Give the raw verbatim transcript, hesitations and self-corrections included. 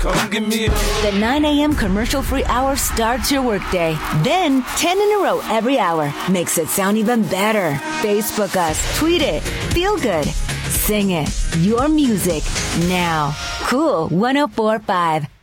Come give me a The nine a.m. commercial-free hour starts your workday. Then, ten in a row every hour makes it sound even better. Facebook us, tweet it, feel good, sing it. Your music now. Cool one oh four point five.